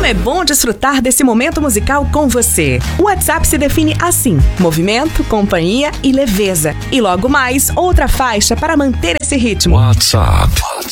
é bom desfrutar desse momento musical com você. O WhatsApp se define assim: movimento, companhia e leveza. E logo mais, outra faixa para manter esse ritmo. WhatsApp.